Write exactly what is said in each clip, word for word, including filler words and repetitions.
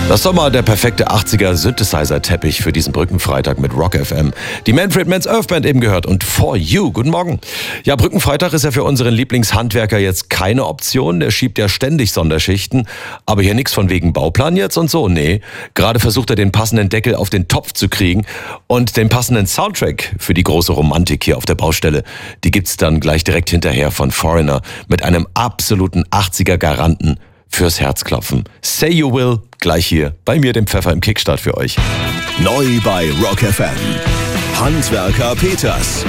Das ist doch mal der perfekte achtziger Synthesizer-Teppich für diesen Brückenfreitag mit Rock F M. Die Manfred Mann's Earth Band eben gehört und For You. Guten Morgen. Ja, Brückenfreitag ist ja für unseren Lieblingshandwerker jetzt keine Option. Der schiebt ja ständig Sonderschichten. Aber hier nichts von wegen Bauplan jetzt und so. Nee, gerade versucht er den passenden Deckel auf den Topf zu kriegen. Und den passenden Soundtrack für die große Romantik hier auf der Baustelle, die gibt's dann gleich direkt hinterher von Foreigner mit einem absoluten achtziger-Garanten fürs Herzklopfen. Say You Will, gleich hier bei mir, dem Pfeffer im Kickstart für euch. Neu bei Rock F M. Handwerker Peters.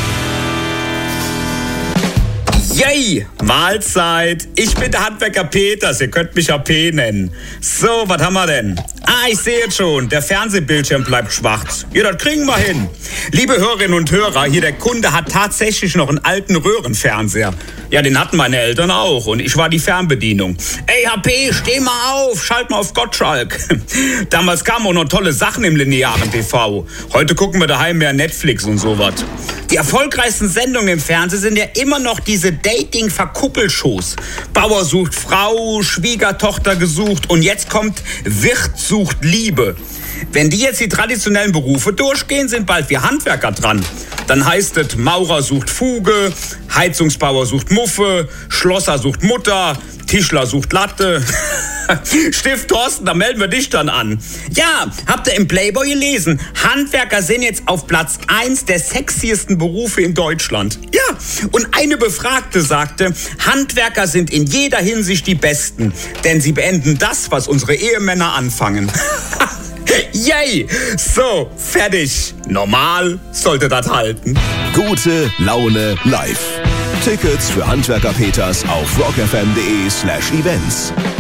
Yay! Mahlzeit! Ich bin der Handwerker Peters, ihr könnt mich A P nennen. So, was haben wir denn? Ah, ich sehe jetzt schon, der Fernsehbildschirm bleibt schwarz. Ja, das kriegen wir hin. Liebe Hörerinnen und Hörer, hier der Kunde hat tatsächlich noch einen alten Röhrenfernseher. Ja, den hatten meine Eltern auch und ich war die Fernbedienung. Ey, H P, steh mal auf, schalt mal auf Gottschalk. Damals kamen auch noch tolle Sachen im linearen T V. Heute gucken wir daheim mehr Netflix und sowas. Die erfolgreichsten Sendungen im Fernsehen sind ja immer noch diese Dating-Verkuppelshows. Bauer sucht Frau, Schwiegertochter gesucht und jetzt kommt Wirt sucht Liebe. Wenn die jetzt die traditionellen Berufe durchgehen, sind bald wir Handwerker dran. Dann heißt es, Maurer sucht Fuge, Heizungsbauer sucht Muffe, Schlosser sucht Mutter, Tischler sucht Latte. Stift Thorsten, da melden wir dich dann an. Ja, habt ihr im Playboy gelesen? Handwerker sind jetzt auf Platz eins der sexiesten Berufe in Deutschland. Ja, und eine Befragte sagte, Handwerker sind in jeder Hinsicht die Besten, denn sie beenden das, was unsere Ehemänner anfangen. Yay! So, fertig. Normal sollte das halten. Gute Laune live. Tickets für Handwerker Peters auf rockfm.de slash events.